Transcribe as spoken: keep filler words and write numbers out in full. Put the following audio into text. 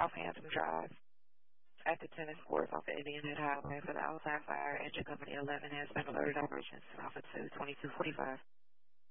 off Hampton Drive at the tennis courts off the Indian Head Highway for the outside fire. Engine Company eleven has been alerted operations Alpha two twenty-two forty-five.